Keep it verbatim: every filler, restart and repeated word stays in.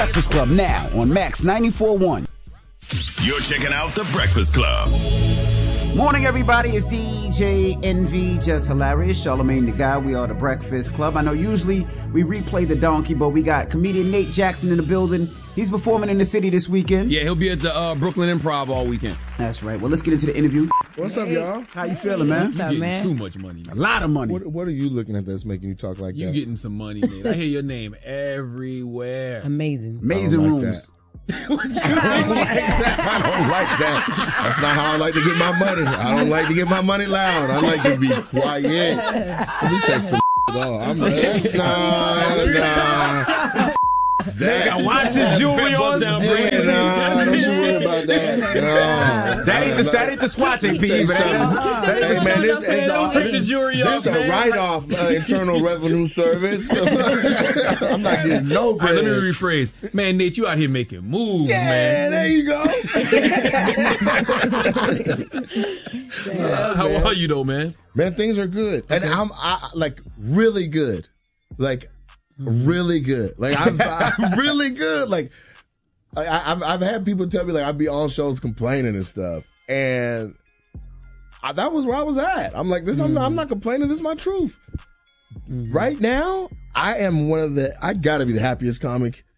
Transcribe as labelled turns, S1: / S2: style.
S1: Breakfast Club now on Max ninety-four point one.
S2: You're checking out The Breakfast Club.
S1: Morning, everybody. It's D J Envy, just hilarious. Charlamagne the Guy. We are The Breakfast Club. I know usually we replay the donkey, but we got comedian Nate Jackson in the building. He's performing in the city this weekend.
S3: Yeah, he'll be at the uh, Brooklyn Improv all weekend.
S1: That's right. Well, let's get into the interview.
S4: What's up, y'all?
S1: How you feeling, man?
S3: What's up, man? Too much money.
S1: A lot of money.
S4: What, what are you looking at that's making you talk like
S3: you
S4: that?
S3: You getting some money, Nate. I hear your name everywhere.
S5: Amazing.
S1: Amazing
S4: like
S1: rooms.
S4: I don't like that. I don't like that. That's not how I like to get my money. I don't like to get my money loud. I like to be quiet. Let me take some off. I'm that's nah, nah.
S1: Nigga, watch your jewelry on.
S4: Yeah, nah, don't you worry about that. No.
S1: That ain't the, that ain't the swatching, P.
S4: Hey,
S1: But that is,
S4: hey, man, this is
S3: don't take the jury off,
S4: This a
S3: man.
S4: write-off, uh, Internal Revenue Service. I'm not getting no
S3: All
S4: bread.
S3: right, let me rephrase. Man, Nate, you out here making moves,
S4: Yeah,
S3: man.
S4: there you go.
S3: Uh, how
S4: man.
S3: are you, though, man?
S4: Man, things are good. And I'm I, like really good. Like really good. Like I'm, I'm really good. Like I, I've I've had people tell me like I'd be on shows complaining and stuff, and I, that was where I was at. I'm like this. I'm not, I'm not complaining. This is my truth. Mm-hmm. Right now, I am one of the. I gotta be the happiest comic